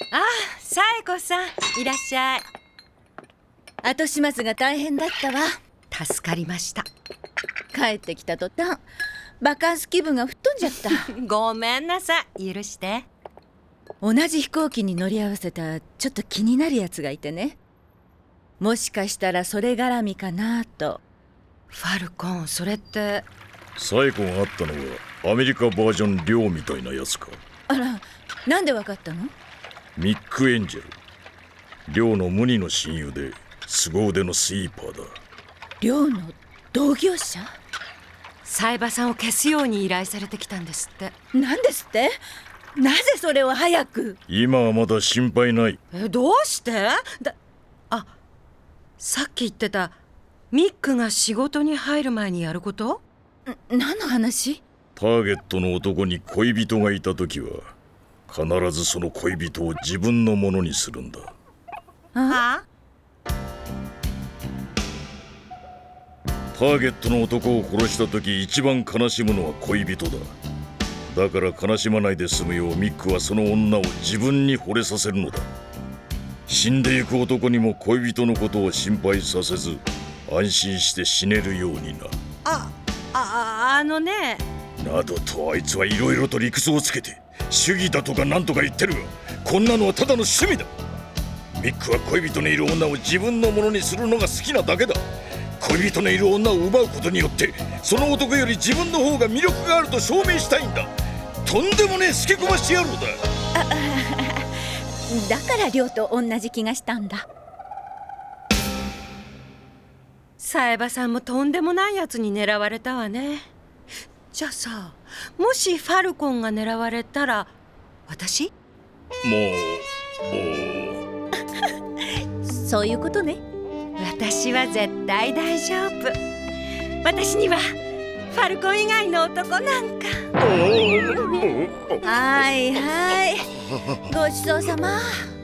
サエコさん、いらっしゃい。 後始末が大変だったわ。 助かりました。 帰ってきた途端バカンス気分が吹っ飛んじゃったごめんなさい、許して。 同じ飛行機に乗り合わせたちょっと気になるやつがいてね。もしかしたらそれ絡みかなと。 ファルコン、それって。 サイコンあったのはアメリカバージョン寮みたいなやつか。 あら、なんでわかったの？ ミック・エンジェル、寮の無二の親友で凄腕のスイーパーだ。 寮の同業者？ サイバさんを消すように依頼されてきたんですって。 なんですって？なぜそれを早く？ 今はまだ心配ない。 どうしてさっき言ってたミックが仕事に入る前にやること？ 何の話？ ターゲットの男に恋人がいた時は必ずその恋人を自分のものにするんだ。 あ？ ターゲットの男を殺した時一番悲しむのは恋人だ。だから悲しまないで済むようミックはその女を自分に惚れさせるのだ。死んでゆく男にも恋人のことを心配させず安心して死ねるようにな。などとあいつはいろいろと理屈をつけて主義だとかなんとか言ってるが、こんなのはただの趣味だ。ミックは恋人のいる女を自分のものにするのが好きなだけだ。恋人のいる女を奪うことによってその男より自分の方が魅力があると証明したいんだ。とんでもねえスケコマしてやるのだ。 だから寮と同じ気がしたんだ。 サエバさんもとんでもないやつに狙われたわね。じゃあさ、もしファルコンが狙われたら私？ そういうことね。 私は絶対大丈夫。私にはファルコン以外の男なんか。 はいはい、ごちそうさま。